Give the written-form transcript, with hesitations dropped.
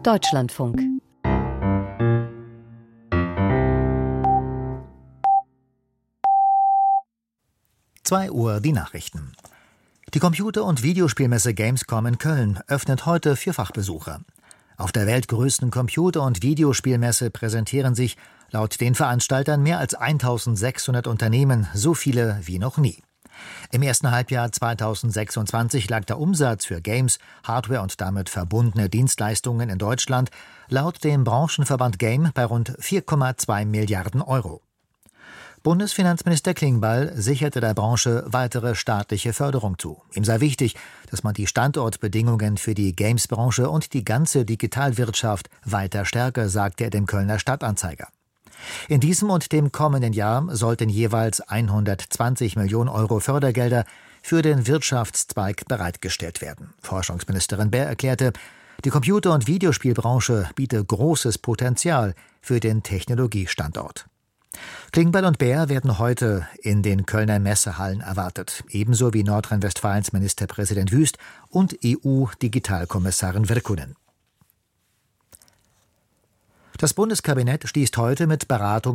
Deutschlandfunk. Uhr die Nachrichten. Die Computer- und Videospielmesse Gamescom in Köln öffnet heute für Fachbesucher. Auf der weltgrößten Computer- und Videospielmesse präsentieren sich laut den Veranstaltern mehr als 1600 Unternehmen, so viele wie noch nie. Im ersten Halbjahr 2026 lag der Umsatz für Games, Hardware und damit verbundene Dienstleistungen in Deutschland laut dem Branchenverband Game bei rund 4,2 Milliarden Euro. Bundesfinanzminister Klingbeil sicherte der Branche weitere staatliche Förderung zu. Ihm sei wichtig, dass man die Standortbedingungen für die Games-Branche und die ganze Digitalwirtschaft weiter stärke, sagte er dem Kölner Stadtanzeiger. In diesem und dem kommenden Jahr sollten jeweils 120 Millionen Euro Fördergelder für den Wirtschaftszweig bereitgestellt werden. Forschungsministerin Baer erklärte, die Computer- und Videospielbranche biete großes Potenzial für den Technologiestandort. Klingbeil und Baer werden heute in den Kölner Messehallen erwartet, ebenso wie Nordrhein-Westfalens Ministerpräsident Wüst und EU-Digitalkommissarin Virkkunen. Das Bundeskabinett schließt heute mit Beratungen